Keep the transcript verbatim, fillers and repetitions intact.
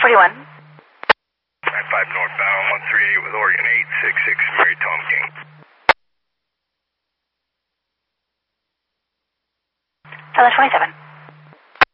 forty-one. nine five northbound, one three eight with Oregon eight six six, Mary Tom King. Tyler twenty-seven.